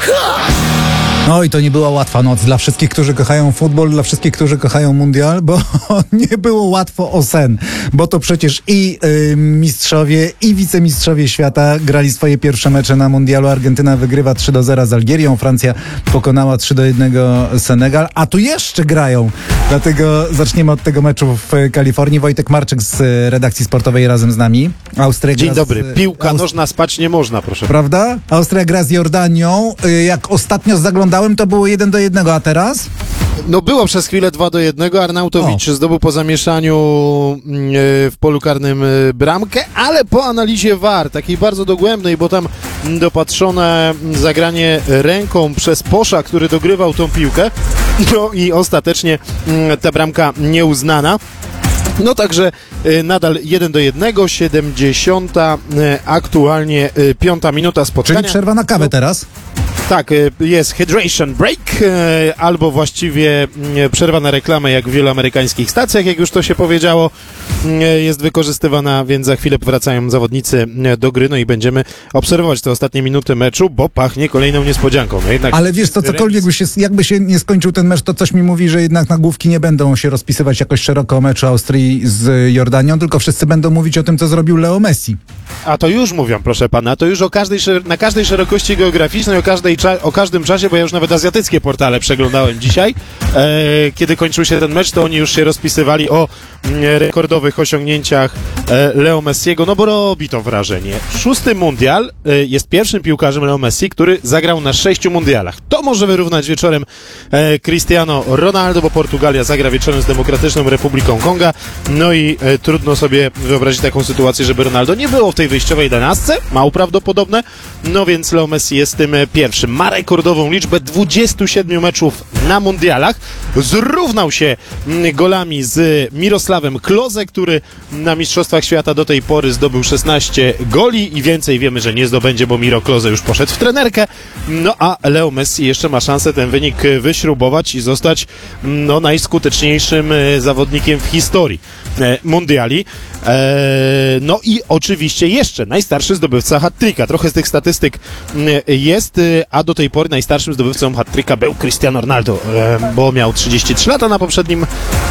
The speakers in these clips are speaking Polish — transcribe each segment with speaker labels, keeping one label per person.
Speaker 1: No i to nie była łatwa noc dla wszystkich, którzy kochają futbol, dla wszystkich, którzy kochają mundial, bo nie było łatwo o sen, bo to przecież i mistrzowie, i wicemistrzowie świata grali swoje pierwsze mecze na mundialu. Argentyna wygrywa 3-0 z Algierią, Francja pokonała 3-1 Senegal, a tu jeszcze grają. Dlatego zaczniemy od tego meczu w Kalifornii. Wojtek Marczyk z redakcji sportowej razem z nami. Austria
Speaker 2: Dzień dobry. Piłka nożna, spać nie można, proszę.
Speaker 1: Prawda? Austria gra z Jordanią. Jak ostatnio zaglądałem, to było 1-1, a teraz?
Speaker 2: No było przez chwilę 2-1. Arnautowicz zdobył po zamieszaniu w polu karnym bramkę, ale po analizie VAR, takiej bardzo dogłębnej, bo tam dopatrzone zagranie ręką przez Posza, który dogrywał tą piłkę, no i ostatecznie ta bramka nieuznana. No także nadal 1-1, 70 aktualnie 5 minuta spotkania.
Speaker 1: Czyli przerwa na kawę teraz?
Speaker 2: Tak, jest hydration break, albo właściwie przerwa na reklamę, jak w wielu amerykańskich stacjach, jak już to się powiedziało, jest wykorzystywana, więc za chwilę powracają zawodnicy do gry, no i będziemy obserwować te ostatnie minuty meczu, bo pachnie kolejną niespodzianką. No jednak
Speaker 1: ale wiesz co, cokolwiek jakby się nie skończył ten mecz, to coś mi mówi, że jednak nagłówki nie będą się rozpisywać jakoś szeroko o meczu Austrii z Jordanią, tylko wszyscy będą mówić o tym, co zrobił Leo Messi.
Speaker 2: A to już mówią, proszę pana, to już na każdej szerokości geograficznej, o każdym czasie, bo ja już nawet azjatyckie portale przeglądałem dzisiaj, kiedy kończył się ten mecz, to oni już się rozpisywali o rekordowych osiągnięciach Leo Messiego, no bo robi to wrażenie. 6. mundial, jest pierwszym piłkarzem Leo Messi, który zagrał na 6 mundialach. To może wyrównać wieczorem Cristiano Ronaldo, bo Portugalia zagra wieczorem z Demokratyczną Republiką Konga, no i trudno sobie wyobrazić taką sytuację, żeby Ronaldo nie było w tej wyjściowej 11, mało prawdopodobne, no więc Leo Messi jest tym pierwszym. Ma rekordową liczbę 27 meczów na mundialach, zrównał się golami z Mirosławem Klose, który na Mistrzostwach Świata do tej pory zdobył 16 goli i więcej wiemy, że nie zdobędzie, bo Miro Klose już poszedł w trenerkę, no a Leo Messi jeszcze ma szansę ten wynik wyśrubować i zostać najskuteczniejszym zawodnikiem w historii mundiali. No i oczywiście jeszcze najstarszy zdobywca hat-tricka. Trochę z tych statystyk jest, a do tej pory najstarszym zdobywcą hat-tricka był Cristiano Ronaldo, bo miał 33 lata na poprzednim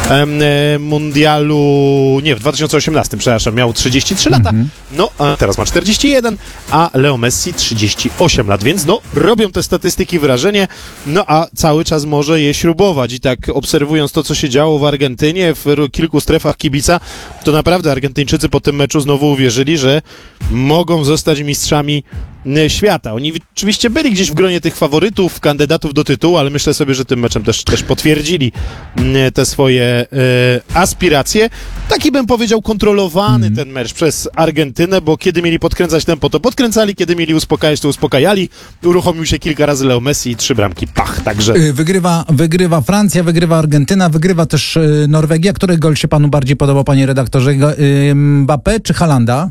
Speaker 2: mundialu, nie, w 2018, przepraszam, miał 33 lata, no a teraz ma 41, a Leo Messi 38 lat, więc robią te statystyki wrażenie, no a cały czas może je śrubować i tak obserwując to, co się działo w Argentynie, w kilku strefach kibica, to naprawdę Argentyńczycy po tym meczu znowu uwierzyli, że mogą zostać mistrzami świata. Oni oczywiście byli gdzieś w gronie tych faworytów, kandydatów do tytułu, ale myślę sobie, że tym meczem też potwierdzili te swoje aspiracje. Taki bym powiedział kontrolowany ten mecz przez Argentynę, bo kiedy mieli podkręcać tempo, to podkręcali, kiedy mieli uspokajać, to uspokajali. Uruchomił się kilka razy Leo Messi i 3 bramki. Pach, także...
Speaker 1: Wygrywa Francja, wygrywa Argentyna, wygrywa też Norwegia. Który gol się panu bardziej podobał, panie redaktorze? Mbappé czy Haalanda?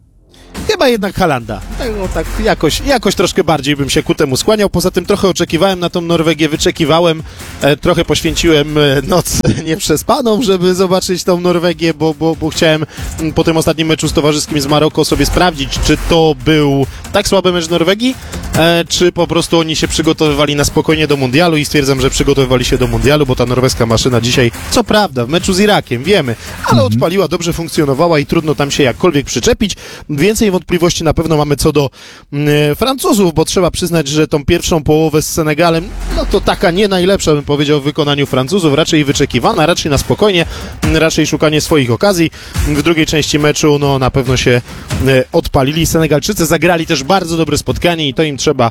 Speaker 2: Chyba jednak Haalanda. Tak jakoś troszkę bardziej bym się ku temu skłaniał. Poza tym trochę oczekiwałem na tą Norwegię, wyczekiwałem. Trochę poświęciłem noc nieprzespaną, żeby zobaczyć tą Norwegię, bo chciałem po tym ostatnim meczu z towarzyskim z Maroko sobie sprawdzić, czy to był tak słaby mecz Norwegii, czy po prostu oni się przygotowywali na spokojnie do mundialu i stwierdzam, że przygotowywali się do mundialu, bo ta norweska maszyna dzisiaj, co prawda, w meczu z Irakiem, wiemy, ale odpaliła, dobrze funkcjonowała i trudno tam się jakkolwiek przyczepić. Więcej wątpliwości na pewno mamy co do Francuzów, bo trzeba przyznać, że tą pierwszą połowę z Senegalem, no to taka nie najlepsza, bym powiedział, w wykonaniu Francuzów, raczej wyczekiwana, raczej na spokojnie, raczej szukanie swoich okazji. W drugiej części meczu, no na pewno się odpalili. Senegalczycy zagrali też bardzo dobre spotkanie i to im trzeba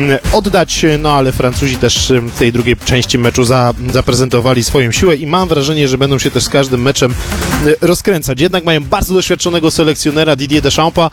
Speaker 2: oddać, no ale Francuzi też w tej drugiej części meczu zaprezentowali swoją siłę i mam wrażenie, że będą się też z każdym meczem rozkręcać. Jednak mają bardzo doświadczonego selekcjonera Didier Deschampa,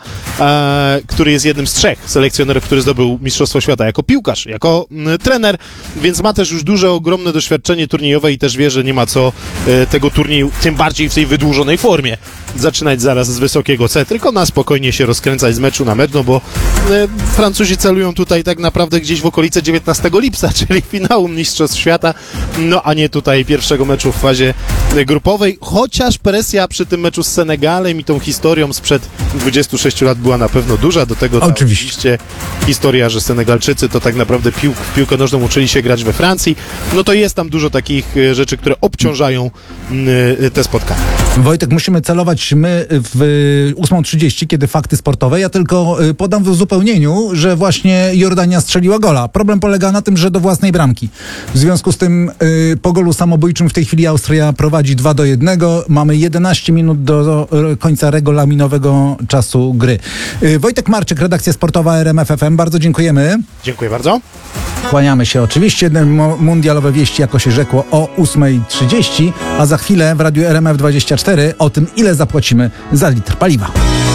Speaker 2: który jest jednym z 3 selekcjonerów, który zdobył Mistrzostwo Świata jako piłkarz, jako trener, więc ma też już duże, ogromne doświadczenie turniejowe i też wie, że nie ma co tego turnieju, tym bardziej w tej wydłużonej formie, zaczynać zaraz z wysokiego C, tylko na spokojnie się rozkręcać z meczu na mecz, no bo Francuzi celują tutaj tak naprawdę gdzieś w okolice 19 lipca, czyli finału Mistrzostw Świata, no a nie tutaj pierwszego meczu w fazie grupowej, chociaż presja przy tym meczu z Senegalem i tą historią sprzed 26 lat była na pewno duża. Do tego oczywiście historia, że Senegalczycy to tak naprawdę w piłkę nożną uczyli się grać we Francji. No to jest tam dużo takich rzeczy, które obciążają te spotkania.
Speaker 1: Wojtek, musimy celować my w 8:30, kiedy fakty sportowe. Ja tylko podam w uzupełnieniu, że właśnie Jordania strzeliła gola. Problem polega na tym, że do własnej bramki. W związku z tym po golu samobójczym w tej chwili Austria prowadzi 2-1. Mamy 11 minut do końca regulaminowego czasu gry. Wojtek Marczyk, redakcja sportowa RMF FM. Bardzo dziękujemy.
Speaker 2: Dziękuję bardzo.
Speaker 1: Kłaniamy się oczywiście. Mundialowe wieści, jako się rzekło, o 8:30, a za chwilę w radiu RMF24 o tym, ile zapłacimy za litr paliwa.